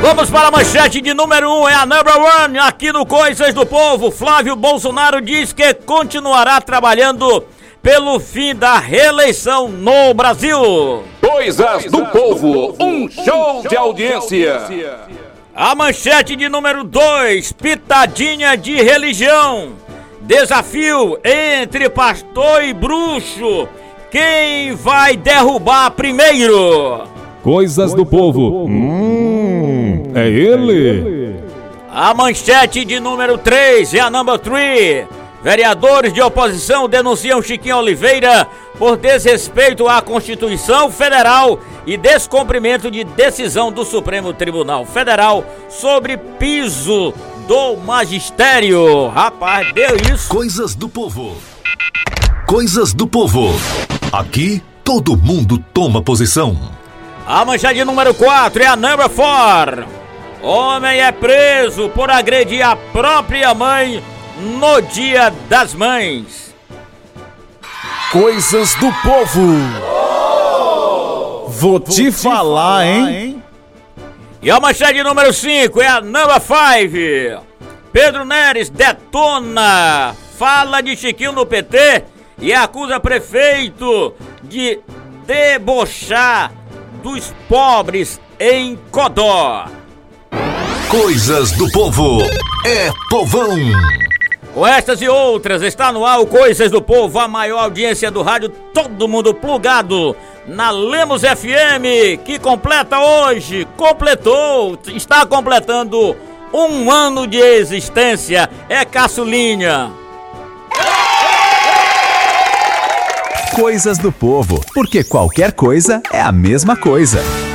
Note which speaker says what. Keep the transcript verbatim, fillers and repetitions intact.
Speaker 1: Vamos para a manchete de número um, é a number one aqui no Coisas do Povo. Flávio Bolsonaro diz que continuará trabalhando pelo fim da reeleição no Brasil.
Speaker 2: Coisas do Povo, um show de audiência.
Speaker 1: A manchete de número dois, pitadinha de religião. Desafio entre pastor e bruxo. Quem vai derrubar primeiro?
Speaker 3: Coisas do Povo. Hum, é ele.
Speaker 1: A manchete de número três é a number three. Vereadores de oposição denunciam Chiquinho Oliveira por desrespeito à Constituição Federal e descumprimento de decisão do Supremo Tribunal Federal sobre piso do magistério. Rapaz, deu isso.
Speaker 4: Coisas do Povo. Coisas do Povo. Aqui todo mundo toma posição.
Speaker 1: A manchete número quatro é a number four. Homem é preso por agredir a própria mãe no Dia das Mães.
Speaker 5: Coisas do Povo. Vou, Vou te, te falar, falar hein? hein?
Speaker 1: E a manchete número cinco é a number five. Pedro Neres detona fala de Chiquinho no P T e acusa prefeito de debochar dos pobres em Codó.
Speaker 4: Coisas do Povo é povão.
Speaker 1: Com estas e outras, está no ar o Coisas do Povo, a maior audiência do rádio, todo mundo plugado na Lemos F M, que completa hoje, completou, está completando um ano de existência, é caçulinha.
Speaker 6: Coisas do Povo, porque qualquer coisa é a mesma coisa.